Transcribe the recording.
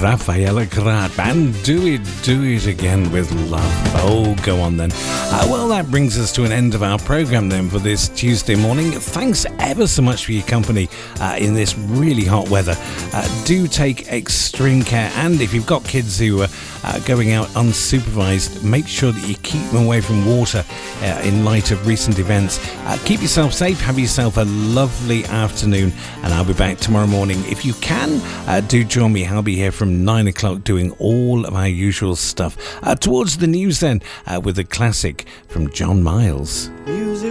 Rafaela Carrà and do it again with love. Oh, go on then. Well, that brings us to an end of our program then for this Tuesday morning. Thanks ever so much for your company in this really hot weather. Do take extreme care, and if you've got kids who are going out unsupervised, make sure that you keep them away from water in light of recent events. Keep yourself safe, have yourself a lovely afternoon, and I'll be back tomorrow morning. If you can, do join me. I'll be here from 9 o'clock doing all of our usual stuff. Towards the news then, with a classic from John Miles.